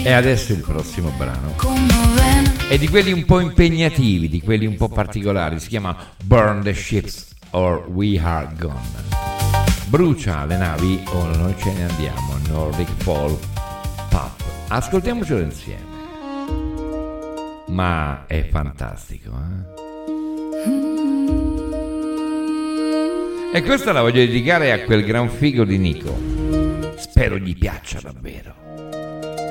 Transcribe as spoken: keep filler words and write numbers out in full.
E adesso il prossimo brano è di quelli un po' impegnativi, di quelli un po' particolari. Si chiama Burn the Ships or We Are Gone. Brucia le navi o noi ce ne andiamo. Nordic Folk Pop. Ascoltiamocelo insieme. Ma è fantastico, eh? E questa la voglio dedicare a quel gran figo di Nico. Spero gli piaccia davvero.